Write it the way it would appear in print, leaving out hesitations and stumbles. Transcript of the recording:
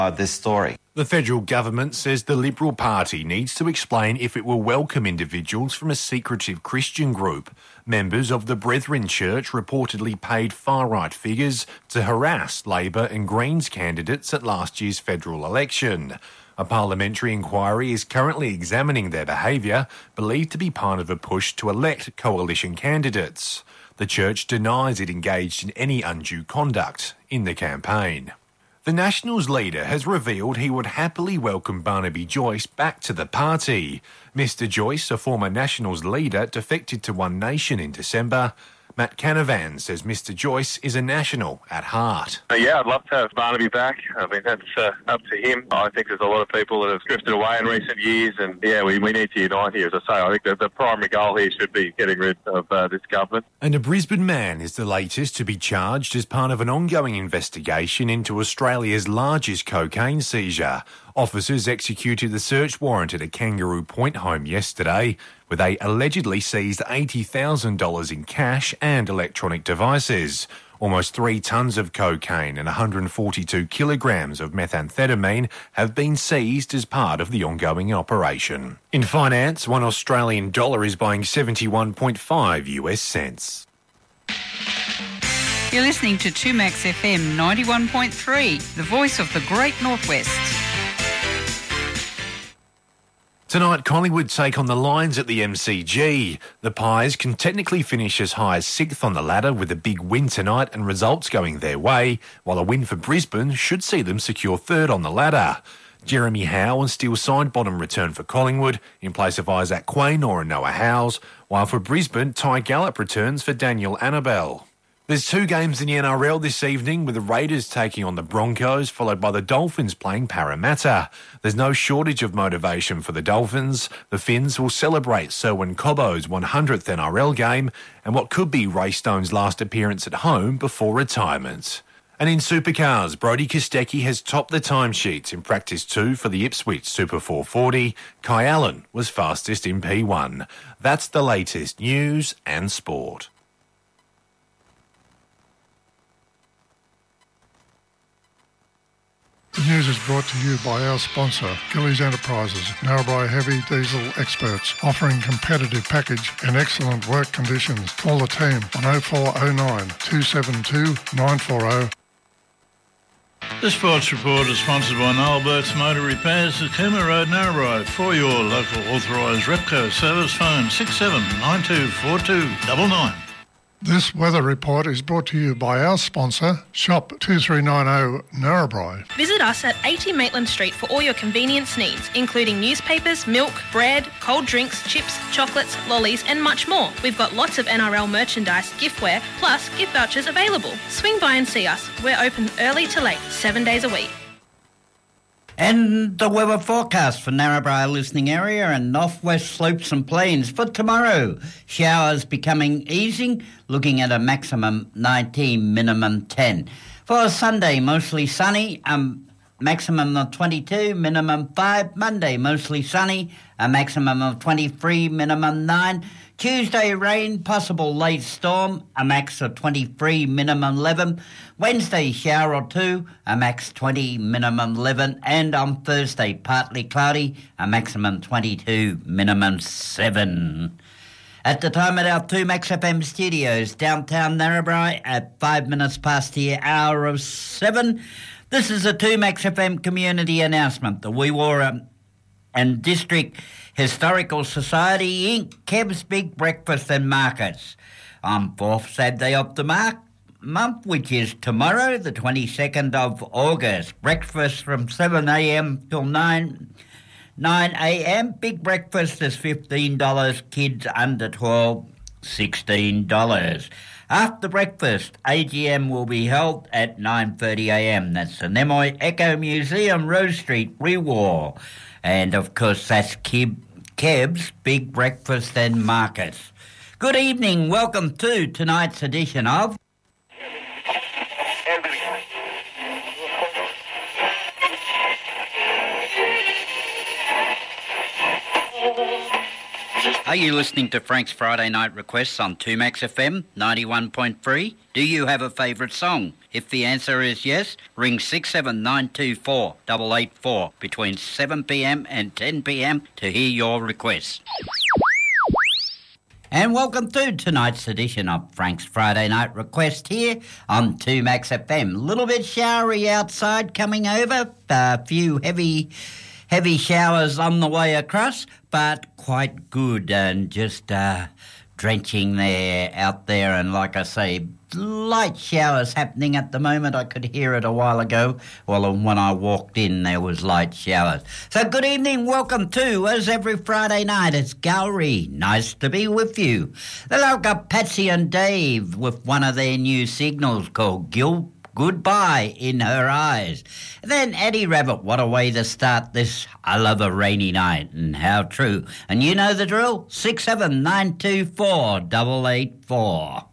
this story. The federal government says the Liberal Party needs to explain if it will welcome individuals from a secretive Christian group. Members of the Brethren Church reportedly paid far-right figures to harass Labor and Greens candidates at last year's federal election. A parliamentary inquiry is currently examining their behaviour, believed to be part of a push to elect coalition candidates. The church denies it engaged in any undue conduct in the campaign. The Nationals leader has revealed he would happily welcome Barnaby Joyce back to the party. Mr Joyce, a former Nationals leader, defected to One Nation in December. Matt Canavan says Mr Joyce is a National at heart. Yeah, I'd love to have Barnaby back. I mean, that's up to him. I think there's a lot of people that have drifted away in recent years, and yeah, we need to unite here. As I say, I think that the primary goal here should be getting rid of this government. And a Brisbane man is the latest to be charged as part of an ongoing investigation into Australia's largest cocaine seizure. Officers executed the search warrant at a Kangaroo Point home yesterday, where they allegedly seized $80,000 in cash and electronic devices. Almost 3 tonnes of cocaine and 142 kilograms of methamphetamine have been seized as part of the ongoing operation. In finance, $1 Australian dollar is buying 71.5 US cents. You're listening to 2Max FM 91.3, the voice of the Great Northwest. Tonight, Collingwood take on the Lions at the MCG. The Pies can technically finish as high as 6th on the ladder with a big win tonight and results going their way, while a win for Brisbane should see them secure 3rd on the ladder. Jeremy Howe and Steele Sidebottom return for Collingwood in place of Isaac Quaynor and Noah Howes, while for Brisbane, Ty Gallup returns for Daniel Annabelle. There's 2 games in the NRL this evening, with the Raiders taking on the Broncos, followed by the Dolphins playing Parramatta. There's no shortage of motivation for the Dolphins. The Finns will celebrate Selwyn Cobbo's 100th NRL game and what could be Ray Stone's last appearance at home before retirement. And in supercars, Brodie Kostecki has topped the timesheets in practice 2 for the Ipswich Super 440. Kai Allen was fastest in P1. That's the latest news and sport. The news is brought to you by our sponsor, Gillies Enterprises, Narrabri Heavy Diesel Experts, offering competitive package and excellent work conditions. Call the team on 0409 272 940. This sports report is sponsored by Noel Burke's Motor Repairs at Cooma Road, Narrabri. For your local authorised Repco service, phone 67924299. This weather report is brought to you by our sponsor, Shop 2390 Narrabri. Visit us at 80 Maitland Street for all your convenience needs, including newspapers, milk, bread, cold drinks, chips, chocolates, lollies and much more. We've got lots of NRL merchandise, giftware, plus gift vouchers available. Swing by and see us. We're open early to late, 7 days a week. And the weather forecast for Narrabri listening area and northwest slopes and plains for tomorrow. Showers becoming easing, looking at a maximum 19, minimum 10. For Sunday, mostly sunny, maximum of 22, minimum 5. Monday, mostly sunny, a maximum of 23, minimum 9. Tuesday, rain, possible late storm, a max of 23, minimum 11. Wednesday, shower or 2, a max 20, minimum 11. And on Thursday, partly cloudy, a maximum 22, minimum 7. At the time at our 2Max FM studios, downtown Narrabri, at 5 minutes past the hour of 7. This is a 2Max FM community announcement. The Wee Waa and District Historical Society Inc. Keb's Big Breakfast and Markets on 4th Saturday of the month, which is tomorrow, the 22nd of August. Breakfast from 7 a.m. till 9 a.m. Big breakfast is $15. Kids under 12, $16. After breakfast, AGM will be held at 9:30 a.m. That's the Nemoy Echo Museum, Rose Street, Wee Waa. And, of course, that's Keb's Big Breakfast and Markets. Good evening. Welcome to tonight's edition of... Are you listening to Frank's Friday Night Requests on 2Max FM 91.3? Do you have a favourite song? If the answer is yes, ring 67924 884 between 7pm and 10pm to hear your request. And welcome to tonight's edition of Frank's Friday Night Request here on 2Max FM. A little bit showery outside coming over, a few heavy showers on the way across, but quite good and just drenching there out there. And like I say, light showers happening at the moment. I could hear it a while ago. Well, when I walked in, there was light showers. So good evening, welcome to, as every Friday night, it's Gowrie. Nice to be with you. Then I've got Patsy and Dave with one of their new signals called Goodbye in Her Eyes. And then Eddie Rabbit, what a way to start this I Love a Rainy Night, and how true. And you know the drill, 67924 884.